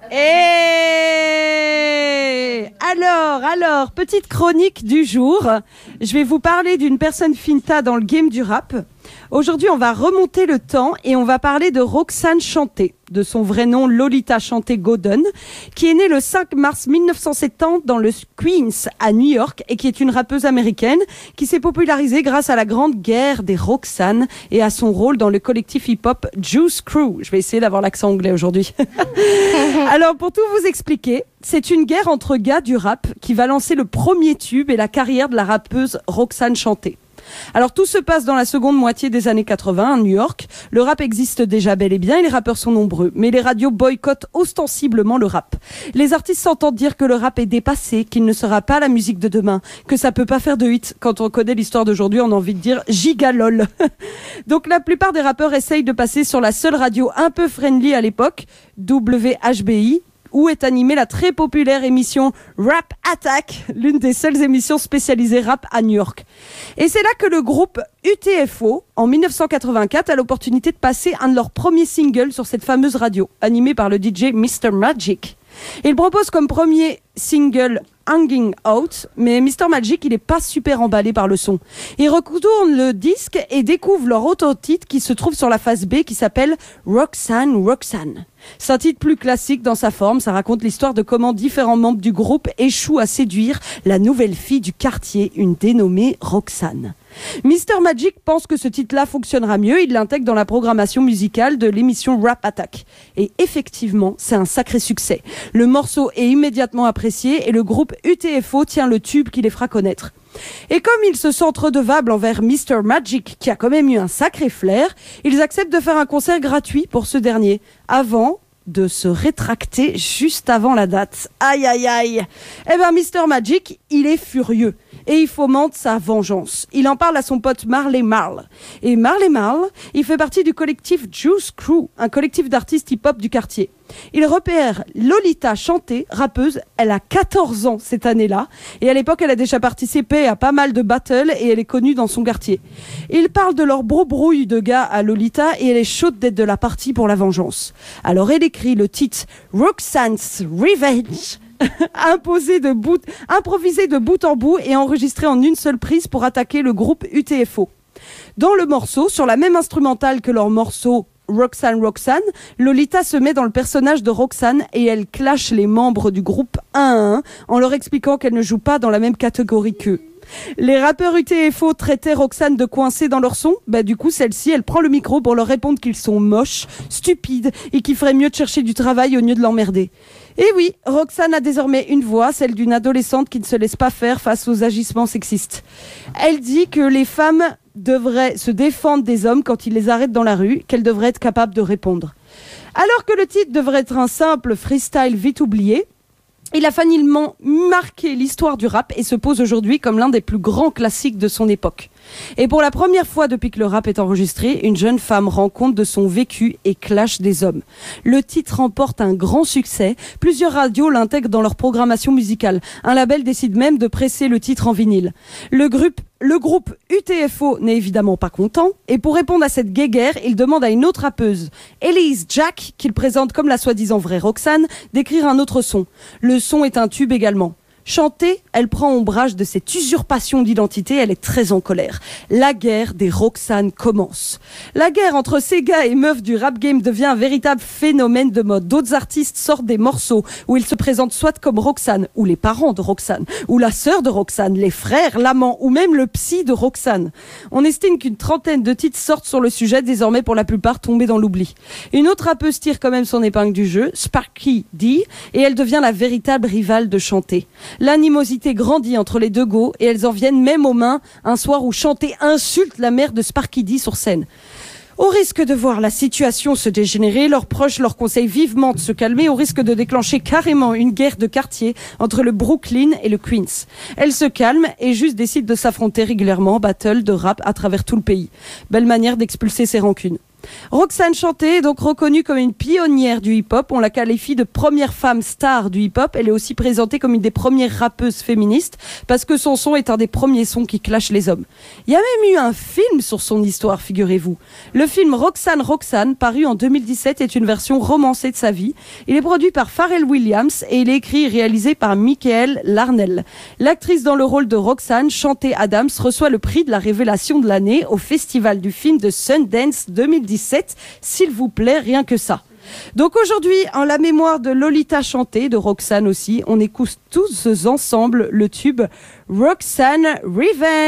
Et alors, petite chronique du jour. Je vais vous parler d'une personne finta dans le game du rap. Aujourd'hui, on va remonter le temps et on va parler de Roxane Shanté, de son vrai nom Lolita Shanté Godden, qui est née le 5 mars 1970 dans le Queens à New York et qui est une rappeuse américaine qui s'est popularisée grâce à la grande guerre des Roxane et à son rôle dans le collectif hip-hop Juice Crew. Je vais essayer d'avoir l'accent anglais aujourd'hui. Alors, pour tout vous expliquer, c'est une guerre entre gars du rap qui va lancer le premier tube et la carrière de la rappeuse Roxane Shanté. Alors tout se passe dans la seconde moitié des années 80 à New York. Le rap existe déjà bel et bien et les rappeurs sont nombreux. Mais les radios boycottent ostensiblement le rap. Les artistes s'entendent dire que le rap est dépassé, qu'il ne sera pas la musique de demain, que ça peut pas faire de hit. Quand on connaît l'histoire d'aujourd'hui, on a envie de dire gigalol. Donc la plupart des rappeurs essayent de passer sur la seule radio un peu friendly à l'époque, WHBI, où est animée la très populaire émission Rap Attack, l'une des seules émissions spécialisées rap à New York. Et c'est là que le groupe UTFO, en 1984, a l'opportunité de passer un de leurs premiers singles sur cette fameuse radio, animée par le DJ Mr. Magic. Il propose comme premier single Hanging Out, mais Mr. Magic, il est pas super emballé par le son. Il retourne le disque et découvre leur autre titre qui se trouve sur la face B qui s'appelle Roxane Roxane. C'est un titre plus classique dans sa forme, ça raconte l'histoire de comment différents membres du groupe échouent à séduire la nouvelle fille du quartier, une dénommée Roxane. Mr. Magic pense que ce titre-là fonctionnera mieux, il l'intègre dans la programmation musicale de l'émission Rap Attack. Et effectivement, c'est un sacré succès. Le morceau est immédiatement apprécié et le groupe UTFO tient le tube qui les fera connaître. Et comme ils se sentent redevables envers Mr. Magic, qui a quand même eu un sacré flair, ils acceptent de faire un concert gratuit pour ce dernier, avant de se rétracter juste avant la date. Aïe aïe aïe. Eh ben Mr. Magic, il est furieux et il fomente sa vengeance. Il en parle à son pote Marley Marl. Et Marley Marl, il fait partie du collectif Juice Crew, un collectif d'artistes hip-hop du quartier. Il repère Lolita Shanté, rappeuse. Elle a 14 ans cette année-là. Et à l'époque, elle a déjà participé à pas mal de battles et elle est connue dans son quartier. Il parle de leur brouille de gars à Lolita et elle est chaude d'être de la partie pour la vengeance. Alors elle écrit le titre Roxane's Revenge, improvisé de bout en bout et enregistré en une seule prise pour attaquer le groupe UTFO. Dans le morceau, sur la même instrumentale que leur morceau Roxane Roxane, Lolita se met dans le personnage de Roxane et elle clash les membres du groupe un à un en leur expliquant qu'elle ne joue pas dans la même catégorie qu'eux. Les rappeurs UTFO traitaient Roxane de coincée dans leur son. Du coup, celle-ci, elle prend le micro pour leur répondre qu'ils sont moches, stupides et qu'il ferait mieux de chercher du travail au lieu de l'emmerder. Et oui, Roxane a désormais une voix, celle d'une adolescente qui ne se laisse pas faire face aux agissements sexistes. Elle dit que les femmes devraient se défendre des hommes quand ils les arrêtent dans la rue, qu'elles devraient être capables de répondre. Alors que le titre devrait être un simple freestyle vite oublié, il a finalement marqué l'histoire du rap et se pose aujourd'hui comme l'un des plus grands classiques de son époque. Et pour la première fois depuis que le rap est enregistré, une jeune femme rend compte de son vécu et clash des hommes. Le titre remporte un grand succès. Plusieurs radios l'intègrent dans leur programmation musicale. Un label décide même de presser le titre en vinyle. Le groupe UTFO n'est évidemment pas content et pour répondre à cette guéguerre, il demande à une autre rappeuse, Elise Jack, qu'il présente comme la soi-disant vraie Roxane, d'écrire un autre son. Le son est un tube également. Chantée, elle prend ombrage de cette usurpation d'identité, elle est très en colère. La guerre des Roxane commence. La guerre entre ces gars et meufs du rap game devient un véritable phénomène de mode. D'autres artistes sortent des morceaux où ils se présentent soit comme Roxane, ou les parents de Roxane, ou la sœur de Roxane, les frères, l'amant, ou même le psy de Roxane. On estime qu'une trentaine de titres sortent sur le sujet, désormais pour la plupart tombés dans l'oubli. Une autre rappeuse tire quand même son épingle du jeu, Sparky D, et elle devient la véritable rivale de Chantée. L'animosité grandit entre les deux go et elles en viennent même aux mains un soir où Chantée insulte la mère de Sparky D sur scène. Au risque de voir la situation se dégénérer, leurs proches leur conseillent vivement de se calmer au risque de déclencher carrément une guerre de quartier entre le Brooklyn et le Queens. Elles se calment et juste décident de s'affronter régulièrement en battle de rap à travers tout le pays. Belle manière d'expulser ses rancunes. Roxane Chanté est donc reconnue comme une pionnière du hip-hop. On la qualifie de première femme star du hip-hop. Elle est aussi présentée comme une des premières rappeuses féministes parce que son son est un des premiers sons qui clashent les hommes. Il y a même eu un film sur son histoire, figurez-vous. Le film Roxane, paru en 2017, est une version romancée de sa vie. Il est produit par Pharrell Williams et il est écrit et réalisé par Michael Larnell. L'actrice dans le rôle de Roxane, Chanté Adams, reçoit le prix de la révélation de l'année au Festival du film de Sundance 2017. S'il vous plaît, rien que ça. Donc aujourd'hui, en la mémoire de Lolita Chanté, de Roxane aussi, on écoute tous ensemble le tube Roxane Revenge.